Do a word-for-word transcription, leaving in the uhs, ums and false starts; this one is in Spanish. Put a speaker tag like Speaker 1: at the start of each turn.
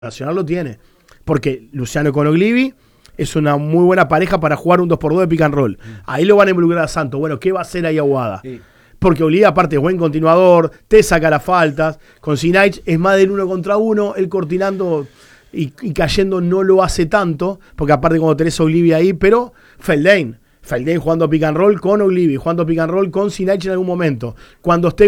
Speaker 1: Nacional lo tiene. Porque Luciano con Oglivi es una muy buena pareja para jugar un dos por dos de pick and roll. Ahí lo van a involucrar a Santos. Bueno, ¿qué va a hacer ahí Aguada? Sí. Porque Oglivi aparte es buen continuador, te saca las faltas. Con Sinaich es más del uno contra uno. Él cortinando y, y cayendo no lo hace tanto. Porque aparte cuando tenés a Oglivi ahí, pero Feldain. Feldain jugando pick and roll con Oglivi, jugando pick and roll con Sinaich en algún momento. Cuando esté